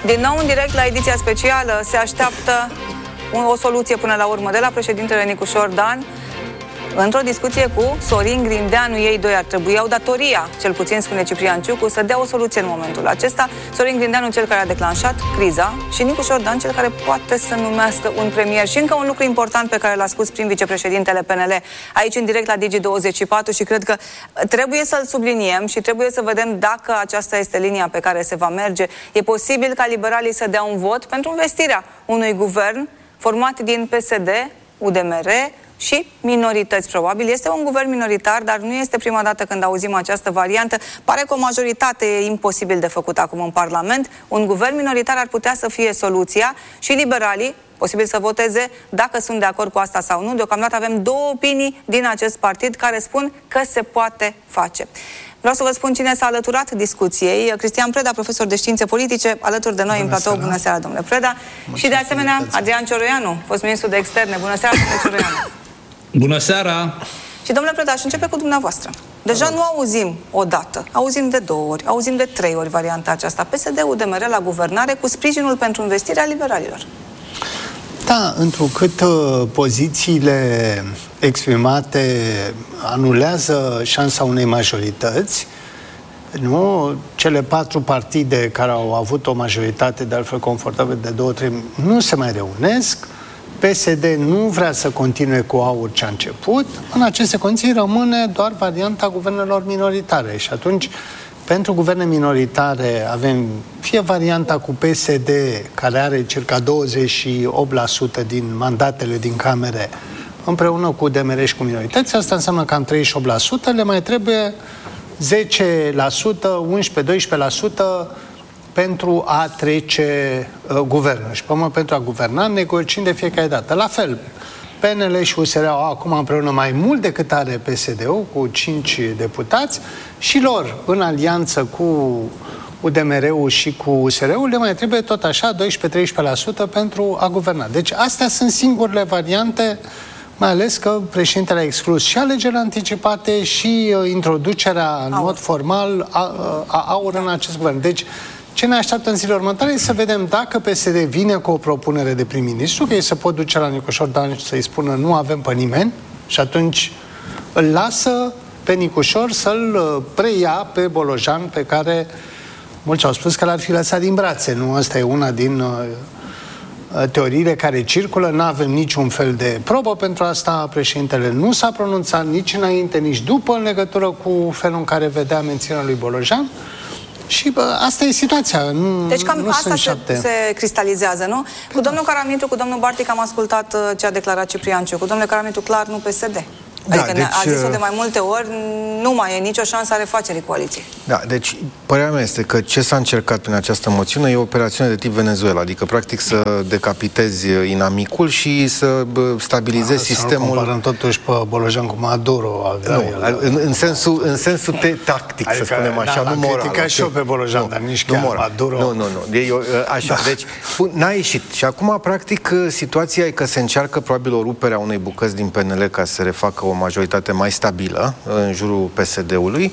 Din nou în direct la ediția specială se așteaptă o soluție până la urmă de la președintele Nicușor Dan într-o discuție cu Sorin Grindeanu. Ei doi ar trebui, au datoria, cel puțin spune Ciprian Ciucu, să dea o soluție în momentul acesta. Sorin Grindeanu cel care a declanșat criza și Nicușor Dan cel care poate să numească un premier. Și încă un lucru important pe care l-a spus prin vicepreședintele PNL aici în direct la Digi24 și cred că trebuie să-l subliniem și trebuie să vedem dacă aceasta este linia pe care se va merge. E posibil ca liberalii să dea un vot pentru investirea unui guvern format din PSD, UDMR și minorități, probabil. Este un guvern minoritar, dar nu este prima dată când auzim această variantă. Pare că o majoritate e imposibil de făcut acum în Parlament. Un guvern minoritar ar putea să fie soluția și liberalii, posibil să voteze dacă sunt de acord cu asta sau nu. Deocamdată avem două opinii din acest partid care spun că se poate face. Vreau să vă spun cine s-a alăturat discuției. Cristian Preda, profesor de științe politice, alături de noi în platou. Bună seara, domnule Preda. Și de asemenea, Adrian Cioroianu, fost ministru de externe. Bună seara, domnule Cioroianu. Bună seara! Și domnule Preda, aș începe cu dumneavoastră. Deja nu auzim o dată, auzim de 2 ori, auzim de 3 ori varianta aceasta. PSD-UDMR la guvernare cu sprijinul pentru investirea liberalilor. Da, întrucât pozițiile exprimate anulează șansa unei majorități, nu? Cele 4 partide care au avut o majoritate de altfel confortabilă de 2-3 nu se mai reunesc. PSD nu vrea să continue cu AUR ce a început. În aceste condiții rămâne doar varianta guvernelor minoritare. Și atunci, pentru guverne minoritare, avem fie varianta cu PSD, care are circa 28% din mandatele din camere, împreună cu UDMR și cu minorități. Asta înseamnă cam 38%. Le mai trebuie 10%, 11-12% pentru a trece guvernul. Și pentru a guverna, negociind de fiecare dată. La fel, PNL și USR au acum împreună mai mult decât are PSD-ul, cu 5 deputați, și lor, în alianță cu UDMR-ul și cu USR-ul, le mai trebuie tot așa 12-13% pentru a guverna. Deci astea sunt singurele variante, mai ales că președintele a exclus și alegerile anticipate și introducerea în mod formal a AUR în acest guvern. Deci, ce ne așteaptă în zilele următoare este să vedem dacă PSD vine cu o propunere de prim-ministru, că ei se pot duce la Nicușor Dan și să-i spună nu avem pe nimeni, și atunci îl lasă pe Nicușor să-l preia pe Bolojan, pe care mulți au spus că l-ar fi lăsat din brațe. Nu? Asta e una din teoriile care circulă. Nu avem niciun fel de probă pentru asta. Președintele nu s-a pronunțat nici înainte, nici după în legătură cu felul în care vedea mențiunea lui Bolojan. Și asta e situația. Deci cam asta se cristalizează, nu? Cu domnul Caramitru, cu domnul Bartic am ascultat ce a declarat Ciprian Ciucu. Cu domnule Caramitru, clar, nu PSD. Adică deci, a zis-o de mai multe ori, nu mai e nicio șansă a refacerii coaliției. Da, deci părerea mea este că ce s-a încercat prin această moțiune e o operațiune de tip Venezuela, adică practic să decapitezi inamicul și să stabilizezi sistemul. Să comparăm totuși pe Bolojan cu Maduro. În sensul tactic, adică, să spunem așa, nu moral. Criticat și eu pe Bolojan, dar nici chiar Maduro. Nu. Așa, deci n-a ieșit. Și acum, practic, situația e că se încearcă probabil o rupere a unei bucăți din PNL ca să se refacă o majoritate mai stabilă în jurul PSD-ului.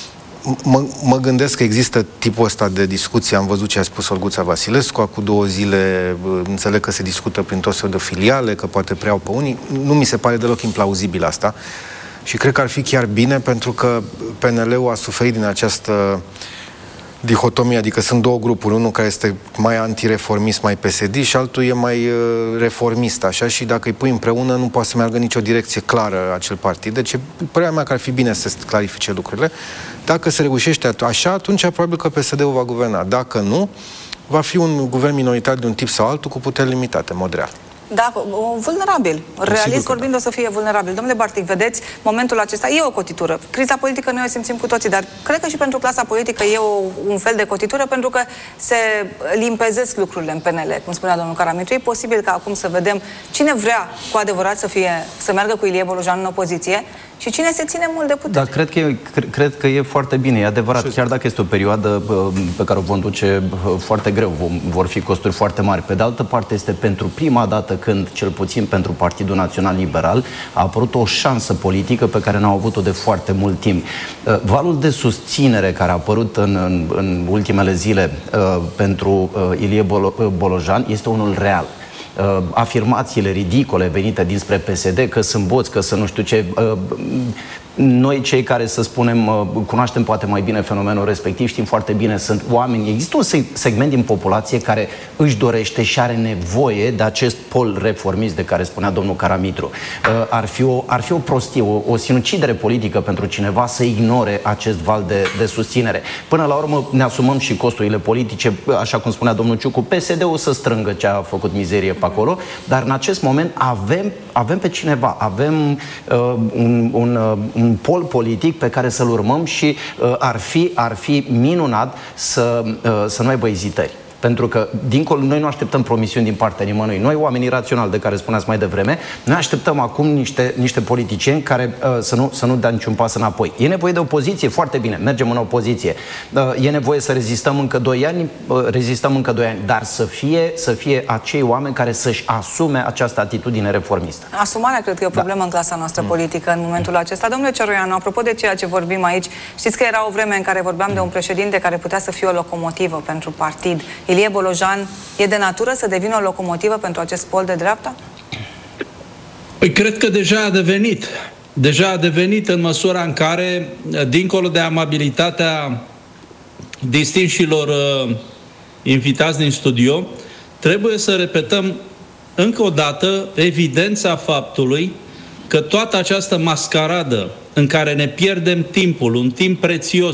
Mă gândesc că există tipul ăsta de discuție. Am văzut ce a spus Olguța Vasilescu acum 2 zile. Înțeleg că se discută prin tot felul de filiale, că poate preiau pe unii. Nu mi se pare deloc implauzibil asta. Și cred că ar fi chiar bine, pentru că PNL-ul a suferit din această dihotomie, adică sunt 2 grupuri, unul care este mai antireformist, mai PSD, și altul e mai reformist, așa, și dacă îi pui împreună nu poate să meargă nicio direcție clară acel partid. Deci, părerea mea că ar fi bine să clarifice lucrurile. Dacă se reușește așa, atunci probabil că PSD-ul va guverna. Dacă nu, va fi un guvern minoritar de un tip sau altul cu puteri limitate, în mod real. Da, vulnerabil. Realist vorbind, o să fie vulnerabil. Domnule Bartic, vedeți, momentul acesta e o cotitură. Criza politică noi o simțim cu toții, dar cred că și pentru clasa politică e un fel de cotitură, pentru că se limpezesc lucrurile în PNL, cum spunea domnul Caramitru. E posibil ca acum să vedem cine vrea cu adevărat să meargă cu Ilie Bolojan în opoziție și cine se ține mult de putere. Dar cred că e foarte bine, e adevărat. Chiar dacă este o perioadă pe care o vom duce foarte greu, vor fi costuri foarte mari. Pe de altă parte, este pentru prima dată când, cel puțin pentru Partidul Național Liberal, a apărut o șansă politică pe care n-au avut-o de foarte mult timp. Valul de susținere care a apărut în ultimele zile pentru Ilie Bolojan este unul real. Afirmațiile ridicole venite dinspre PSD, că sunt boți, că sunt nu știu ce... Noi, cei care, să spunem, cunoaștem poate mai bine fenomenul respectiv, știm foarte bine, sunt oameni, există un segment din populație care își dorește și are nevoie de acest pol reformist de care spunea domnul Caramitru. Ar fi o prostie, o sinucidere politică pentru cineva să ignore acest val de susținere. Până la urmă ne asumăm și costurile politice, așa cum spunea domnul Ciucu, PSD-ul să strângă ce a făcut mizerie pe acolo, dar în acest moment avem pe cineva, avem un pol politic pe care să-l urmăm și ar fi minunat să nu aibă ezitări. Pentru că, dincolo, noi nu așteptăm promisiuni din partea nimănui. Noi, oamenii raționali de care spuneați mai devreme, noi așteptăm acum niște politicieni care să nu dea niciun pas înapoi. E nevoie de opoziție, foarte bine, mergem în opoziție. E nevoie să rezistăm încă 2 ani, dar să fie acei oameni care să-și asume această atitudine reformistă. Asumarea cred că e o problemă în clasa noastră politică în momentul acesta. Domnule Cioroianu, apropo de ceea ce vorbim aici, știți că era o vreme în care vorbeam de un președinte care putea să fie o locomotivă pentru partid. Ilie Bolojan e de natură să devină o locomotivă pentru acest pol de dreapta? Păi cred că deja a devenit. Deja a devenit în măsura în care, dincolo de amabilitatea distinșilor invitați din studio, trebuie să repetăm încă o dată evidența faptului că toată această mascaradă în care ne pierdem timpul, un timp prețios,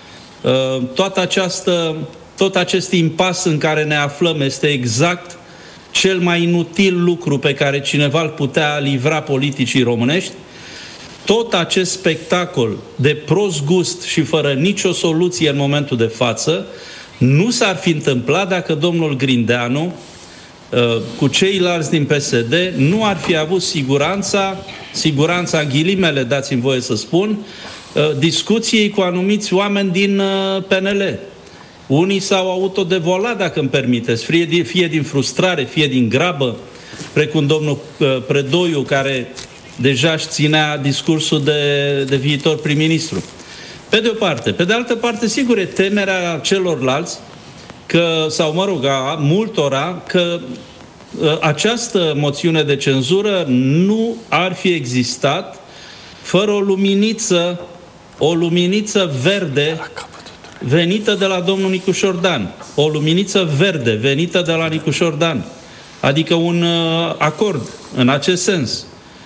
tot acest impas în care ne aflăm este exact cel mai inutil lucru pe care cineva îl putea livra politicii românești. Tot acest spectacol de prost gust și fără nicio soluție în momentul de față nu s-ar fi întâmplat dacă domnul Grindeanu cu ceilalți din PSD nu ar fi avut siguranța în ghilimele, dați-mi voie să spun, discuției cu anumiți oameni din PNL. Unii s-au autodevolat, dacă îmi permiteți, fie din frustrare, fie din grabă, precum domnul Predoiu, care deja își ținea discursul de viitor prim-ministru. Pe de o parte. Pe de altă parte, sigur, e temerea celorlalți, sau mă rog, a multora, că această moțiune de cenzură nu ar fi existat fără o luminiță verde venită de la domnul Nicușor Dan. O luminiță verde venită de la Nicușor Dan. Adică un acord în acest sens.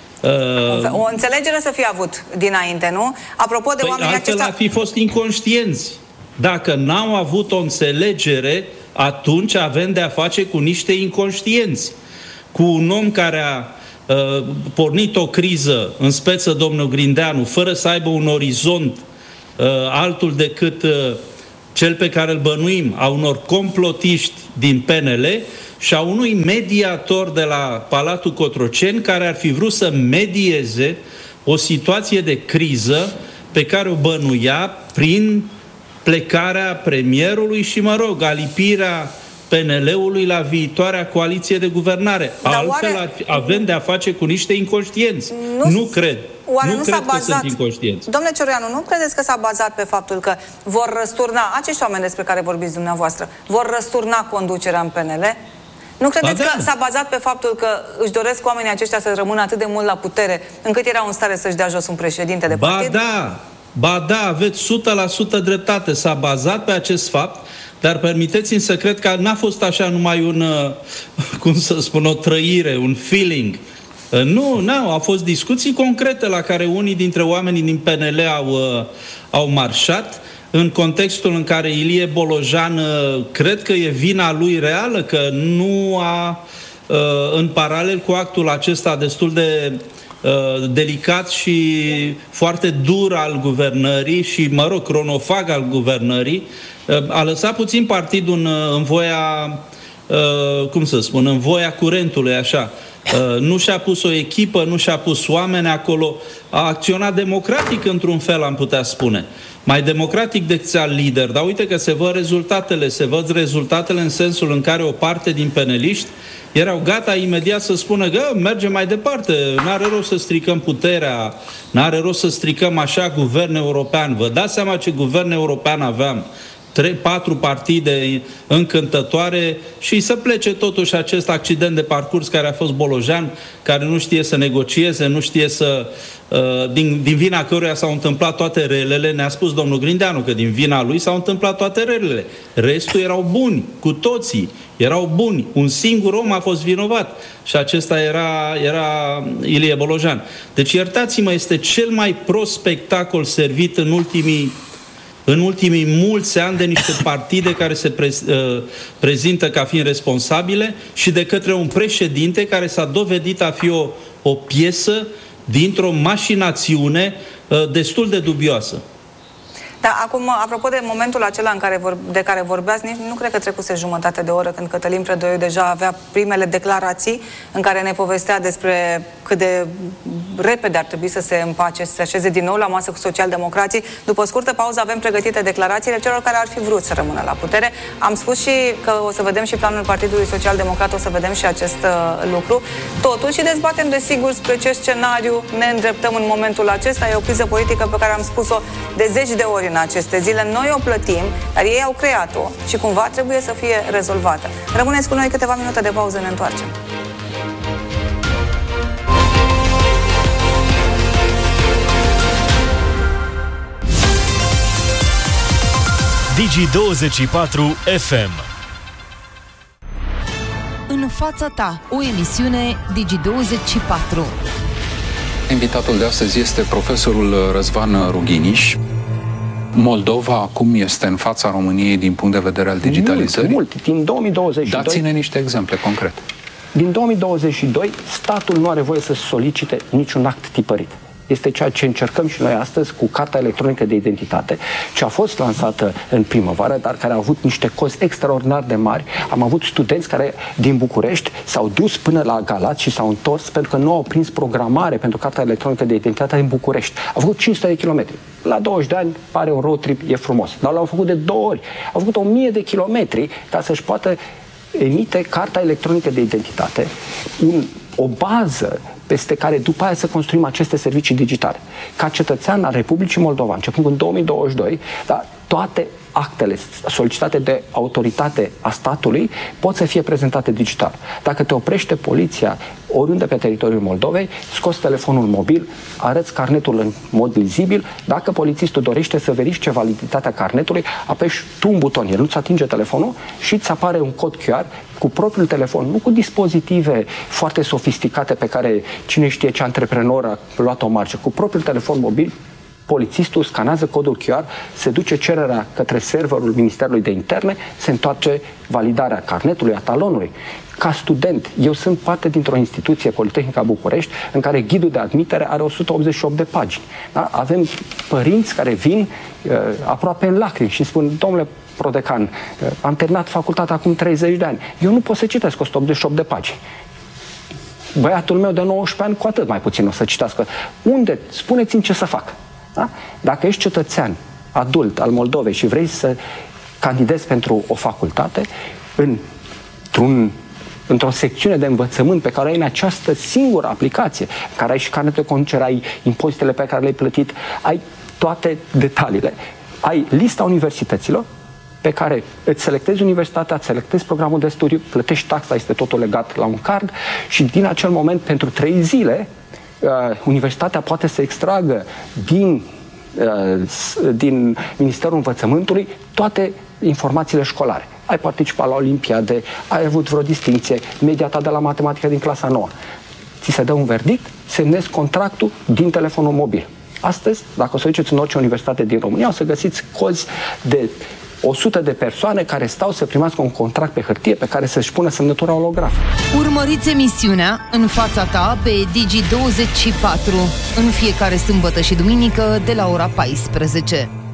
O înțelegere să fie avut dinainte, nu? Apropo de oamenii aceștia... Altfel ar fi fost inconștienți. Dacă n-au avut o înțelegere, atunci avem de a face cu niște inconștienți. Cu un om care a pornit o criză în speță domnul Grindeanu, fără să aibă un orizont altul decât cel pe care îl bănuim, a unor complotiști din PNL și a unui mediator de la Palatul Cotroceni care ar fi vrut să medieze o situație de criză pe care o bănuia prin plecarea premierului și, mă rog, alipirea PNL-ului la viitoarea coaliție de guvernare. Altfel avem de a face cu niște inconștienți. Nu cred. Oare nu cred că sunt inconștienți. Domnule Cioroianu, nu credeți că s-a bazat pe faptul că vor răsturna, acești oameni despre care vorbiți dumneavoastră, vor răsturna conducerea în PNL? Nu credeți că s-a bazat pe faptul că își doresc oamenii aceștia să rămână atât de mult la putere, încât erau în stare să-și dea jos un președinte de partid? Ba da, aveți 100% dreptate. S-a bazat pe acest fapt, dar permiteți-mi să cred că n-a fost așa numai o trăire, un feeling. Nu, au fost discuții concrete la care unii dintre oamenii din PNL au marșat în contextul în care Ilie Bolojan cred că e vina lui reală, că nu a, în paralel cu actul acesta destul de delicat și foarte dur al guvernării și, mă rog, cronofag al guvernării, a lăsat puțin partidul în voia, în voia curentului, așa. Nu și-a pus o echipă, nu și-a pus oameni acolo, a acționat democratic într-un fel, am putea spune. Mai democratic decât al lider, dar uite că se văd rezultatele în sensul în care o parte din peneliști erau gata imediat să spună că mergem mai departe, n-are rost să stricăm puterea, n-are rost să stricăm așa guvern european. Vă dați seama ce guvern european aveam? 3-4 partide încântătoare și să plece totuși acest accident de parcurs care a fost Bolojan, care nu știe să negocieze, nu știe să... din vina căruia s-au întâmplat toate relele, ne-a spus domnul Grindeanu că din vina lui s-au întâmplat toate relele. Restul erau buni, cu toții erau buni. Un singur om a fost vinovat și acesta era Ilie Bolojan. Deci iertați-mă, este cel mai prost spectacol servit în ultimii mulți ani de niște partide care se prezintă ca fiind responsabile și de către un președinte care s-a dovedit a fi o piesă dintr-o mașinațiune destul de dubioasă. Da, acum, apropo de momentul acela de care vorbeați, nu cred că trecuse jumătate de oră când Cătălin Predoiu deja avea primele declarații în care ne povestea despre cât de repede ar trebui să se împace, să se așeze din nou la masă cu socialdemocrații. După scurtă pauză avem pregătite declarațiile celor care ar fi vrut să rămână la putere. Am spus și că o să vedem și planul Partidului Social-Democrat, o să vedem și acest lucru. Totuși, dezbatem desigur spre ce scenariu ne îndreptăm în momentul acesta. E o criză politică pe care am spus-o de zeci de ori în aceste zile. Noi o plătim, dar ei au creat-o și cumva trebuie să fie rezolvată. Rămâneți cu noi, câteva minute de pauză, ne întoarcem. Digi24 FM. În fața ta, o emisiune Digi24. Invitatul de astăzi este profesorul Răzvan Rughiniș. Moldova acum este în fața României din punct de vedere al digitalizării? Mult. Din 2022... Dați-ne niște exemple concrete. Din 2022, statul nu are voie să solicite niciun act tipărit. Este ceea ce încercăm și noi astăzi cu Carta Electronică de Identitate, ce a fost lansată în primăvară, dar care a avut niște cozi extraordinar de mari. Am avut studenți care din București s-au dus până la Galați și s-au întors pentru că nu au prins programare pentru Carta Electronică de Identitate în București. Au făcut 500 de kilometri. La 20 de ani pare un road trip, e frumos. Dar l-au făcut de 2 ori. Au făcut 1000 de kilometri ca să-și poată emite Carta Electronică de Identitate, o bază peste care după aia să construim aceste servicii digitale. Ca cetățean al Republicii Moldova, începând în 2022, dar toate actele solicitate de autoritate a statului pot să fie prezentate digital. Dacă te oprește poliția oriunde pe teritoriul Moldovei, scoți telefonul mobil, arăți carnetul în mod lizibil. Dacă polițistul dorește să verifice validitatea carnetului, apeși tu un buton, el nu-ți atinge telefonul și îți apare un cod QR cu propriul telefon, nu cu dispozitive foarte sofisticate pe care cine știe ce antreprenor a luat o marge, cu propriul telefon mobil. Polițistul scanează codul QR, se duce cererea către serverul Ministerului de Interne, se întoarce validarea carnetului, a talonului. Ca student, eu sunt parte dintr-o instituție, Politehnica București, în care ghidul de admitere are 188 de pagini. Da? Avem părinți care vin aproape în lacrimi și spun: domnule prodecan, am terminat facultatea acum 30 de ani. Eu nu pot să citesc 188 de pagini. Băiatul meu de 19 ani cu atât mai puțin o să citească. Unde? Spuneți-mi ce să fac. Da? Dacă ești cetățean adult al Moldovei și vrei să candidezi pentru o facultate, într-o secțiune de învățământ pe care ai în această singură aplicație, care ai și carnetul de conducere, ai impozitele pe care le-ai plătit, ai toate detaliile, ai lista universităților pe care îți selectezi universitatea, îți selectezi programul de studiu, plătești taxa, este totul legat la un card și din acel moment, pentru 3 zile, universitatea poate să extragă din Ministerul Învățământului toate informațiile școlare. Ai participat la olimpiade, ai avut vreo distincție, media ta de la matematică din clasa 9. Ți se dă un verdict, semnezi contractul din telefonul mobil. Astăzi, dacă o să duceți în orice universitate din România, o să găsiți cozi de 100 de persoane care stau să primească un contract pe hârtie pe care să-și pună semnătura holograf. Urmăriți emisiunea În fața ta pe Digi24 în fiecare sâmbătă și duminică de la ora 14.